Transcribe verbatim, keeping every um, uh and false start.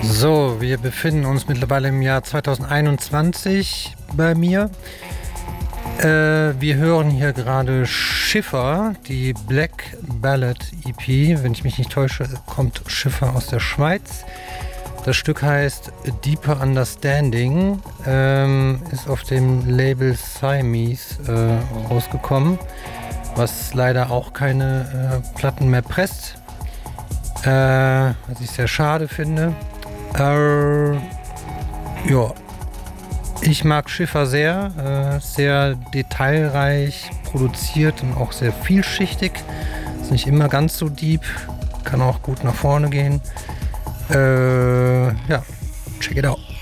So, wir befinden uns mittlerweile im Jahr zweitausendeinundzwanzig bei mir. Äh, wir hören hier gerade Schiffer, die Black Ballad E P. Wenn ich mich nicht täusche, kommt Schiffer aus der Schweiz. Das Stück heißt A Deeper Understanding, ähm, ist auf dem Label Siamese äh, rausgekommen, was leider auch keine äh, Platten mehr presst, äh, was ich sehr schade finde. Äh, ja, ich mag Schiffer sehr, äh, sehr detailreich produziert und auch sehr vielschichtig. Ist nicht immer ganz so deep, kann auch gut nach vorne gehen. Äh, ja, check it out.